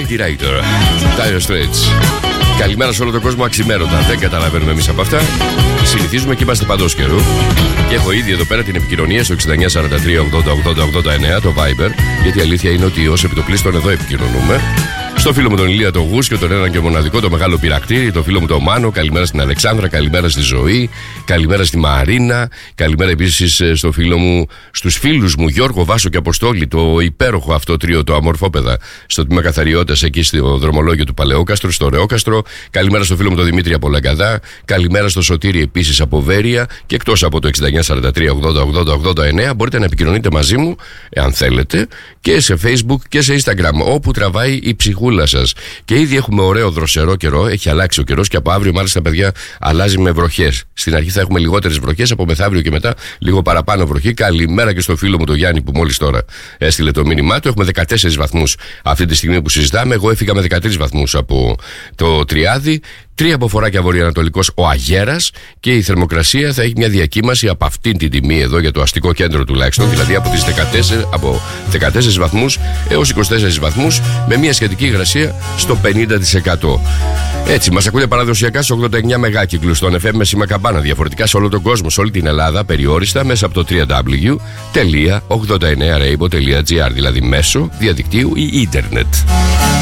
Ventilator, Dire Straits. Καλημέρα σε όλο τον κόσμο, αξιμέρωτα. Δεν καταλαβαίνουμε εμείς από αυτά. Συνηθίζουμε και είμαστε παντός καιρού. Και έχω ήδη εδώ πέρα την επικοινωνία στο 6943 80 80 89, το Viber. Γιατί η αλήθεια είναι ότι ως επιτοπλίστων εδώ επικοινωνούμε. Στο φίλο μου τον Ηλία το Γούσκιο, τον έναν και μοναδικό, το μεγάλο πυρακτήρι. Το φίλο μου τον Μάνο, καλημέρα στην Αλεξάνδρα, καλημέρα στη Ζωή, καλημέρα στη Μαρίνα. Καλημέρα επίσης στο φίλο μου, στους φίλους μου Γιώργο, Βάσο και Αποστόλη, το υπέροχο αυτό τρίο, το Αμορφόπεδα, στο τμήμα καθαριότητας εκεί στο δρομολόγιο του Παλαιόκαστρου, στο Ρεόκαστρο. Καλημέρα στο φίλο μου τον Δημήτρη από Λαγκαδά. Καλημέρα στο Σωτήρι επίσης από Βέρεια. Και εκτός από το 6943 80 80 89, μπορείτε να επικοινωνείτε μαζί μου, εάν θέλετε, και σε Facebook και σε Instagram, όπου τραβάει η ψυχούλα σας. Και ήδη έχουμε ωραίο δροσερό καιρό, έχει αλλάξει ο καιρός και από αύριο, μάλιστα, παιδιά, αλλάζει με βροχές. Στην αρχή θα έχουμε λιγότερες βροχές, από μεθαύριο και μετά λίγο παραπάνω βροχή. Καλημέρα και στο φίλο μου τον Γιάννη που μόλις τώρα έστειλε το μήνυμά του. Έχουμε 14 βαθμούς αυτή τη στιγμή που συζητάμε. Εγώ έφυγα με 13 βαθμούς από το Τριάδι. 3 αποφοράκια βορειοανατολικός ο Αγέρας και η θερμοκρασία θα έχει μια διακύμαση από αυτήν την τιμή εδώ για το αστικό κέντρο τουλάχιστον, δηλαδή από 14 βαθμούς έως 24 βαθμούς με μια σχετική υγρασία στο 50%. Έτσι, μας ακούτε παραδοσιακά σε 89 μεγάκυκλους στον FM με σήμα καμπάνα, διαφορετικά σε όλο τον κόσμο, σε όλη την Ελλάδα, περιόριστα μέσα από το www.89rainbow.gr, δηλαδή μέσω διαδικτύου ή ίντερνετ.